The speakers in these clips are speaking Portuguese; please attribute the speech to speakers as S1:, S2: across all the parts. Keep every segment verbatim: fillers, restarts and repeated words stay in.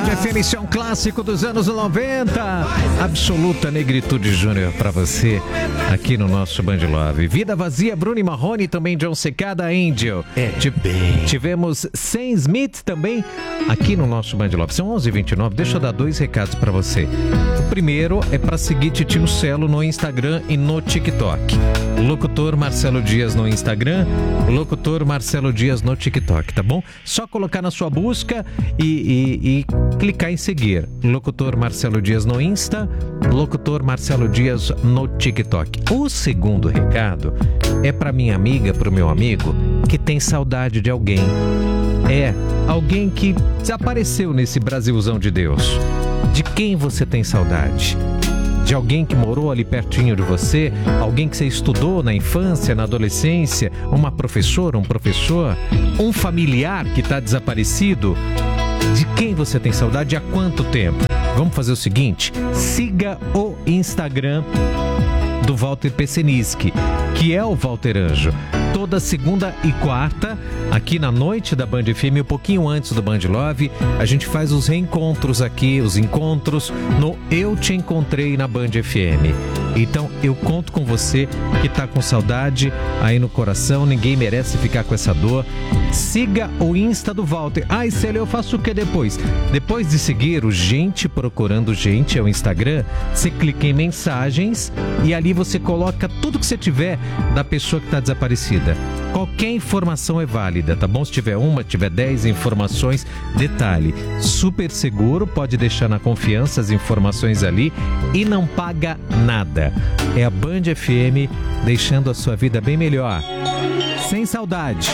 S1: Band F M, esse é um clássico dos anos noventa. Absoluta Negritude Júnior pra você aqui no nosso Band Love. Vida Vazia, Bruno e Marrone, também John Secada, Angel.
S2: É bem.
S1: Tivemos Sam Smith também aqui no nosso Band Love. São onze e vinte e nove. Deixa eu dar dois recados pra você. O primeiro é pra seguir Titio Celo no Instagram e no TikTok. Locutor Marcelo Dias no Instagram, Locutor Marcelo Dias no TikTok, tá bom? Só colocar na sua busca e, e, e clicar em seguir. Locutor Marcelo Dias no Insta, Locutor Marcelo Dias no TikTok. O segundo recado é para minha amiga, para o meu amigo que tem saudade de alguém. É, alguém que desapareceu nesse Brasilzão de Deus. De quem você tem saudade? De alguém que morou ali pertinho de você, alguém que você estudou na infância, na adolescência, uma professora, um professor, um familiar que está desaparecido. De quem você tem saudade e há quanto tempo? Vamos fazer o seguinte, siga o Instagram do Walter Peseniski, que é o Walter Anjo. Toda segunda e quarta, aqui na noite da Band F M, um pouquinho antes do Band Love, a gente faz os reencontros aqui, os encontros no Eu Te Encontrei na Band F M. Então eu conto com você que tá com saudade aí no coração, ninguém merece ficar com essa dor. Siga o Insta do Walter. Ai, Célio, eu faço o que depois? Depois de seguir o Gente Procurando Gente, é o Instagram, você clica em mensagens e ali você coloca tudo que você tiver da pessoa que está desaparecida. Qualquer informação é válida, tá bom? Se tiver uma, tiver dez informações, detalhe, super seguro, pode deixar na confiança as informações ali e não paga nada. É a Band F M deixando a sua vida bem melhor. Sem saudade.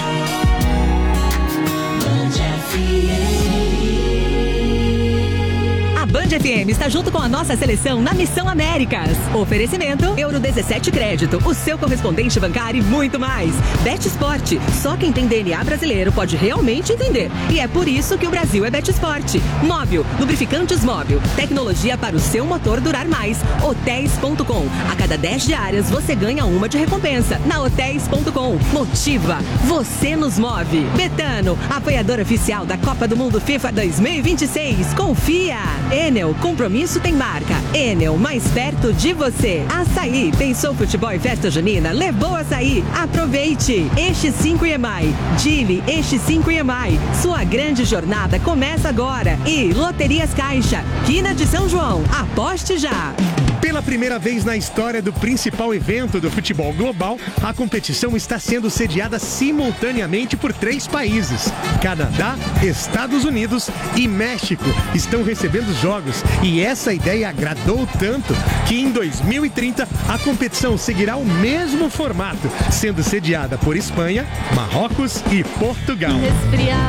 S3: A Band F M está junto com a nossa seleção na Missão Américas. Oferecimento Euro dezessete Crédito, o seu correspondente bancário e muito mais. Bet Sport, só quem tem D N A brasileiro pode realmente entender. E é por isso que o Brasil é Bet Sport. Móvel, lubrificantes Móvel, tecnologia para o seu motor durar mais. Hotéis ponto com, a cada dez diárias você ganha uma de recompensa. Na Hotéis ponto com, motiva, você nos move. Betano, apoiador oficial da Copa do Mundo FIFA dois mil e vinte e seis. Confia. Enel, compromisso tem marca. Enel, mais perto de você. Açaí, pensou futebol e festa junina? Levou açaí. Aproveite. Eixo cinco I M I. Dili, Eixo cinco I M I. Sua grande jornada começa agora. E Loterias Caixa, Quina de São João. Aposte já.
S2: Pela primeira vez na história do principal evento do futebol global, a competição está sendo sediada simultaneamente por três países. Canadá, Estados Unidos e México estão recebendo os jogos. E essa ideia agradou tanto que em dois mil e trinta a competição seguirá o mesmo formato, sendo sediada por Espanha, Marrocos e Portugal.